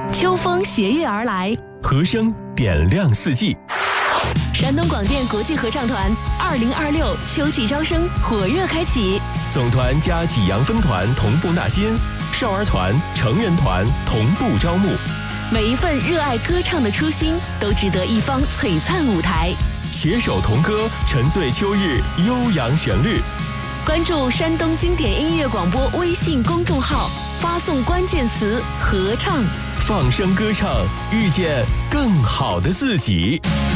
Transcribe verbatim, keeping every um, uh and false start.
秋风携月而来， 和声点亮四季。 山东广电国际合唱团二零二六秋季招生火热开启， 总团加济阳分团同步纳新，少儿团、成人团同步招募。 每一份热爱歌唱的初心，都值得一方璀璨舞台。 携手同歌，沉醉秋日悠扬旋律。 关注山东经典音乐广播微信公众号，发送关键词合唱， 放声歌唱，遇见更好的自己。